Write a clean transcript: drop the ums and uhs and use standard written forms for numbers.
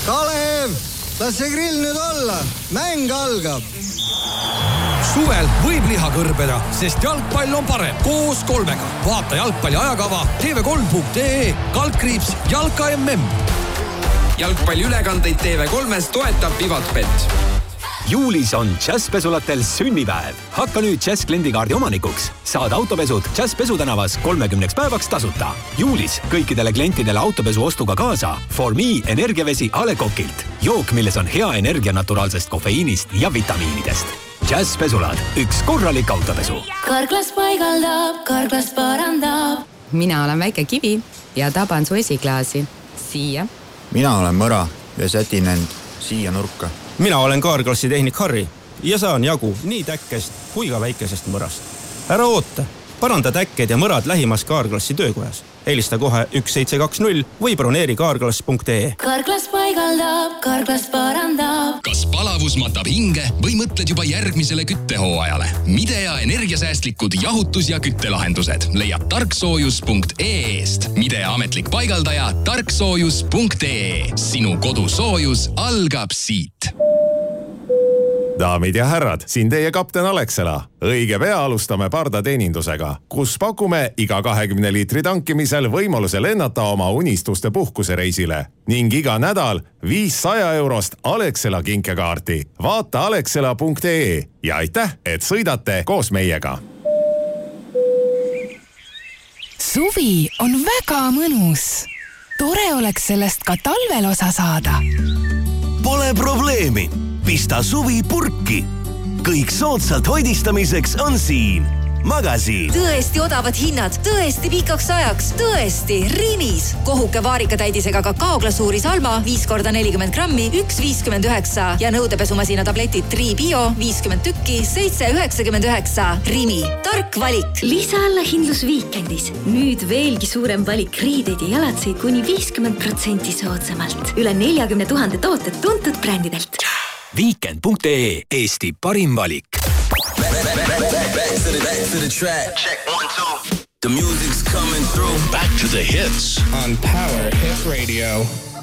Kalev, las see grill nüüd olla. Mäng algab. Suvel võib liha kõrbeda, sest jalgpall on parem koos kolmega. Vaata jalgpalli ajakava tv3.ee /Jalka MM. Jalgpalliülekandeid TV3-s toetab Vivatbet. Juulis on Jazzpesulatel sünnipäev. Hakka nüüd Jazz kliendikaardi omanikuks. Saad autopesud Jazz Pesutänavas 30 päevaks tasuta. Juulis kõikidele klientidele autopesu ostuga kaasa For Me energiavesi A. Le Coqilt. Jook, milles on hea energia naturaalsest kofeiinist ja vitamiinidest. Jazz Pesulad, üks korralik autopesu. Karklas paigaldab, karklas parandab. Mina olen väike kivi ja taban su esiklaasi. Siia. Mina olen mõra ja sätin end siia nurka. Mina olen Kaarklassi tehnik Harri ja saan jagu nii täkkest kui ka väikesest mõrast. Ära oota, paranda täkked ja mõrad lähimas Kaarklassi töökojas. Helista kohe 1720 või broneeri kaarklass.ee. Karklas paigaldab, karklas parandab. Kas palavus matab hinge või mõtled juba järgmisele küttehooajale? Midea energiasäästlikud jahutus- ja küttelahendused leiab tarksoojus.ee-st. Midea ametlik paigaldaja tarksoojus.ee. Sinu kodusoojus algab siit. Daamid ja härrad, siin teie kapten Alexela. Õige pea alustame pardateenindusega, kus pakume iga 20 liitri tankimisel võimaluse lennata oma unistuste puhkusereisile ning iga nädal 500 eurost Alexela kinkekaarti. Vaata alexela.ee ja aitäh, et sõidate koos meiega. Suvi on väga mõnus. Tore oleks sellest ka talvel osa saada. Pole probleemi. Pista suvi purki. Kõik soodsalt hoidistamiseks on siin. Magasiin. Tõesti odavad hinnad, tõesti pikaks ajaks, tõesti Rimis. Kohuke vaarikatäidisega kakaoglasuuri salma 5x40 grammi, 1,59 ja nõudepesumasina tabletid Tri Bio 50 tükki, 7,99. Rimi, tark valik. Lisaalahindlus Viikendis. Nüüd veelgi suurem valik riideid ja jalatseid kuni 50% soodsamalt. Üle 40 000 tooted tuntud brändidelt. Weekend.ee, Eesti parim valik. Back to the track. Check 1, 2. The music's coming through. Back to the hits on Power Hit Radio.